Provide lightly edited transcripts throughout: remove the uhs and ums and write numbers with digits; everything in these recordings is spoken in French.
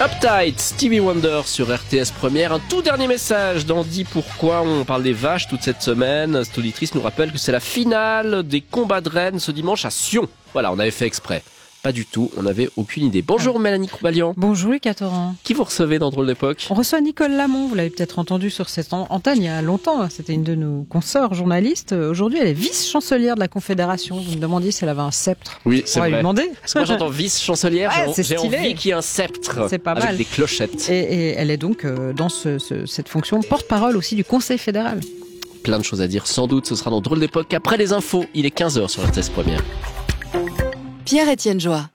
Uptight, Stevie Wonder sur RTS Première. Un tout dernier message dans Dis Pourquoi. On parle des vaches toute cette semaine. Cette auditrice nous rappelle que c'est la finale des combats de rennes ce dimanche à Sion. Voilà, on avait fait exprès. Pas du tout, on n'avait aucune idée. Bonjour Mélanie Coubalian. Bonjour Lucas Torrent. Qui vous recevez dans Drôle d'époque ? On reçoit Nicole Lamont, vous l'avez peut-être entendu sur cette antenne il y a longtemps. C'était une de nos consoeurs journalistes. Aujourd'hui, elle est vice-chancelière de la Confédération. Vous me demandiez si elle avait un sceptre. Oui, c'est vrai. vrai. Lui demander. Parce que moi j'entends vice-chancelière, j'ai stylé. envie qu'il y ait un sceptre. C'est pas avec mal. Des clochettes. Et elle est donc dans cette fonction porte-parole aussi du Conseil fédéral. Plein de choses à dire, sans doute. Ce sera dans Drôle d'époque après les infos. Il est 15h sur RTS Première. Pierre-Étienne Joie.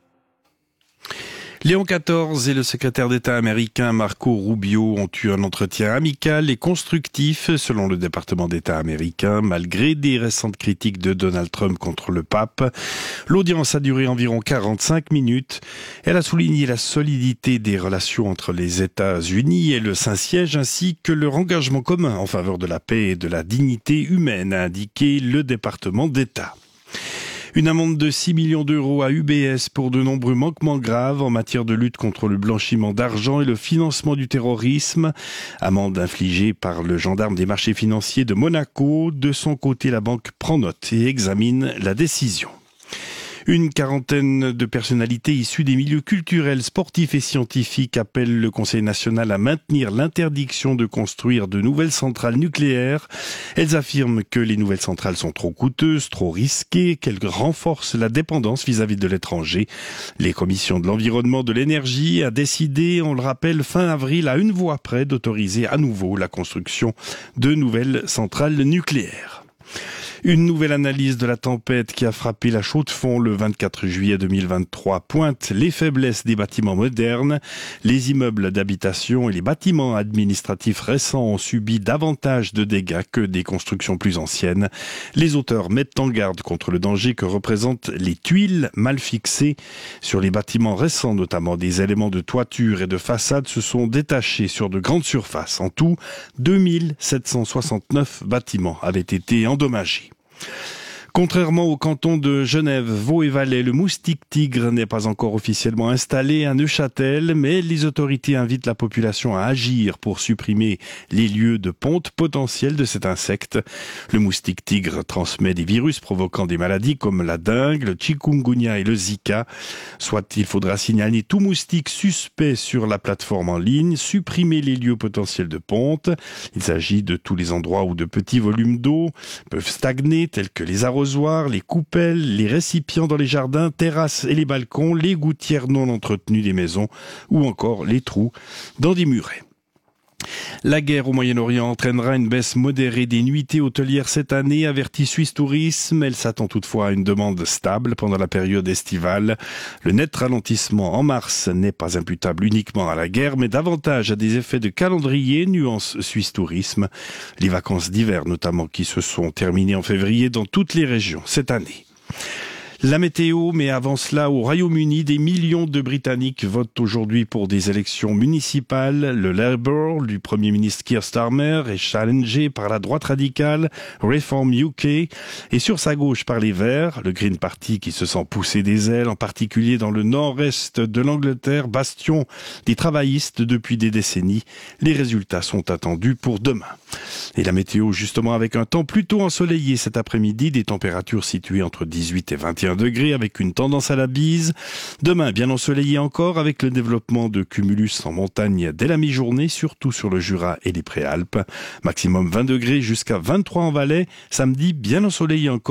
Léon XIV et le secrétaire d'État américain Marco Rubio ont eu un entretien amical et constructif, selon le département d'État américain, malgré des récentes critiques de Donald Trump contre le pape. L'audience a duré environ 45 minutes. Elle a souligné la solidité des relations entre les États-Unis et le Saint-Siège, ainsi que leur engagement commun en faveur de la paix et de la dignité humaine, a indiqué le département d'État. Une amende de 6 millions d'euros à UBS pour de nombreux manquements graves en matière de lutte contre le blanchiment d'argent et le financement du terrorisme. Amende infligée par le gendarme des marchés financiers de Monaco. De son côté, la banque prend note et examine la décision. Une quarantaine de personnalités issues des milieux culturels, sportifs et scientifiques appellent le Conseil national à maintenir l'interdiction de construire de nouvelles centrales nucléaires. Elles affirment que les nouvelles centrales sont trop coûteuses, trop risquées, qu'elles renforcent la dépendance vis-à-vis de l'étranger. Les commissions de l'environnement, de l'énergie a décidé, on le rappelle, fin avril, à une voix près, d'autoriser à nouveau la construction de nouvelles centrales nucléaires. Une nouvelle analyse de la tempête qui a frappé la Chaux-de-Fonds le 24 juillet 2023 pointe les faiblesses des bâtiments modernes. Les immeubles d'habitation et les bâtiments administratifs récents ont subi davantage de dégâts que des constructions plus anciennes. Les auteurs mettent en garde contre le danger que représentent les tuiles mal fixées. Sur les bâtiments récents, notamment des éléments de toiture et de façade se sont détachés sur de grandes surfaces. En tout, 2769 bâtiments avaient été endommagés. Contrairement au canton de Genève, Vaud et Valais, le moustique tigre n'est pas encore officiellement installé à Neuchâtel, mais les autorités invitent la population à agir pour supprimer les lieux de ponte potentiels de cet insecte. Le moustique tigre transmet des virus provoquant des maladies comme la dengue, le chikungunya et le Zika. Soit il faudra signaler tout moustique suspect sur la plateforme en ligne, supprimer les lieux potentiels de ponte. Il s'agit de tous les endroits où de petits volumes d'eau peuvent stagner, tels que les arrosoirs, les coupelles, les récipients dans les jardins, terrasses et les balcons, les gouttières non entretenues des maisons ou encore les trous dans des murets. La guerre au Moyen-Orient entraînera une baisse modérée des nuitées hôtelières cette année, avertit Suisse Tourisme. Elle s'attend toutefois à une demande stable pendant la période estivale. Le net ralentissement en mars n'est pas imputable uniquement à la guerre, mais davantage à des effets de calendrier, nuance Suisse Tourisme. Les vacances d'hiver notamment qui se sont terminées en février dans toutes les régions cette année. La météo, mais avant cela, au Royaume-Uni, des millions de Britanniques votent aujourd'hui pour des élections municipales. Le Labour du Premier ministre Keir Starmer est challengé par la droite radicale Reform UK et sur sa gauche par les Verts, le Green Party qui se sent pousser des ailes, en particulier dans le nord-est de l'Angleterre, bastion des travaillistes depuis des décennies. Les résultats sont attendus pour demain. Et la météo, justement, avec un temps plutôt ensoleillé cet après-midi, des températures situées entre 18 et 21 degrés avec une tendance à la bise. Demain, bien ensoleillé encore avec le développement de cumulus en montagne dès la mi-journée, surtout sur le Jura et les Préalpes. Maximum 20 degrés jusqu'à 23 en Valais. Samedi, bien ensoleillé encore.